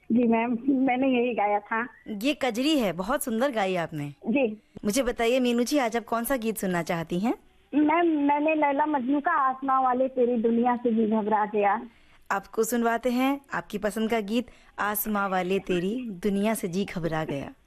जी ma'am, मैंने यही गाया था। ये कजरी है, बहुत सुंदर गाई आपने। जी मुझे बताइए मीनू जी, आज आप कौन सा गीत सुनना चाहती हैं? मैम, मैंने लैला मजनू का आसमां वाले तेरी दुनिया से भी घबरा गया। आपको सुनवाते हैं आपकी पसंद का गीत, आसमां वाले तेरी दुनिया से जी घबरा गया।